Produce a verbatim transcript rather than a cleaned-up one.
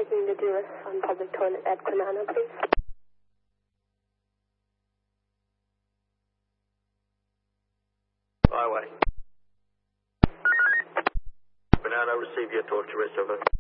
taking the Duras on public toilet at Quinana, please? Highway. Quinana, receive your torch, rest of it.